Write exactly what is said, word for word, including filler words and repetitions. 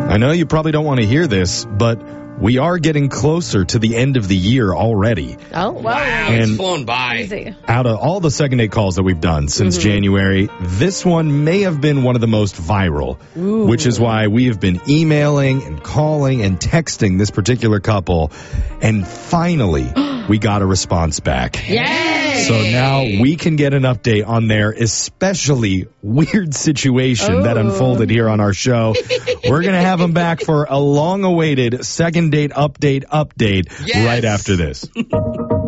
I know you probably don't want to hear this, but we are getting closer to the end of the year already. Oh, wow. Wow, And it's flown by. Easy. Out of all the second date calls that we've done since mm-hmm. January, this one may have been one of the most viral, Ooh. which is why we have been emailing and calling and texting this particular couple. And finally, we got a response back. Yay! So now we can get an update on their especially weird situation oh. that unfolded here on our show. We're going to have them back for a long-awaited second date update update yes. right after this.